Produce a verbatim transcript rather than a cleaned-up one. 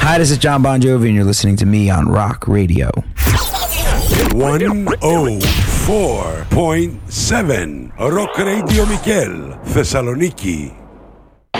Hi, this is John Bon Jovi, and you're listening to me on Rock Radio. one oh four point seven Rock Radio Mikel, Thessaloniki.